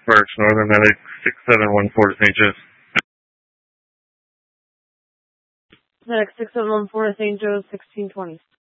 Birch, Northern Medic 6714 to St. Joe's. Medic 6714 to St. Joe's, 1620.